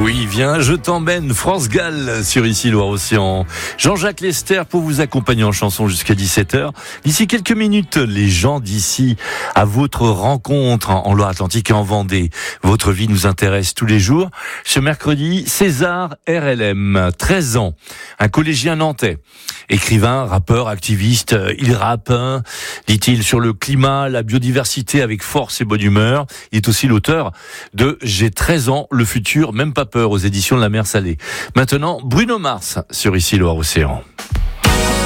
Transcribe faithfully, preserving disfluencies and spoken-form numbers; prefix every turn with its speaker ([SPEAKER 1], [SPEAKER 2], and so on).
[SPEAKER 1] Oui, viens, je t'emmène, France Gall sur Ici Loire-Océan. Jean-Jacques Lester pour vous accompagner en chanson jusqu'à dix-sept heures. D'ici quelques minutes, les gens d'ici à votre rencontre en Loire-Atlantique et en Vendée. Votre vie nous intéresse tous les jours. Ce mercredi, César R L M, treize ans, un collégien nantais. Écrivain, rappeur, activiste, il rappe, dit-il, sur le climat, la biodiversité avec force et bonne humeur. Il est aussi l'auteur de J'ai treize ans, le futur, même pas peur, aux éditions de la Mer Salée. Maintenant, Bruno Mars sur Ici Loire-Océan.